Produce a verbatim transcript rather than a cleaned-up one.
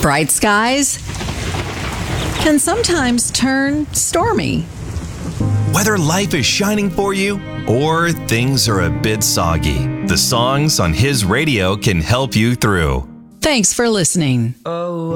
Bright skies can sometimes turn stormy. Whether life is shining for you or things are a bit soggy, the songs on his radio can help you through. Thanks for listening. Oh.